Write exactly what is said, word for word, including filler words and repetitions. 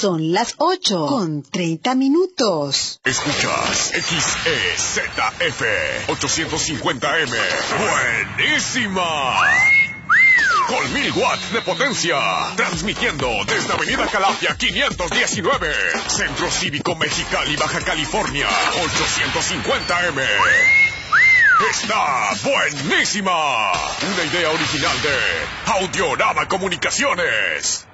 Son las ocho con treinta minutos. Escuchas X E Z F ochocientos cincuenta M. ¡Buenísima! Con mil watts de potencia. Transmitiendo desde Avenida Calafia quinientos diecinueve. Centro Cívico Mexicali, Baja California. ochocientos cincuenta M. ¡Está buenísima! Una idea original de Audiorama Comunicaciones.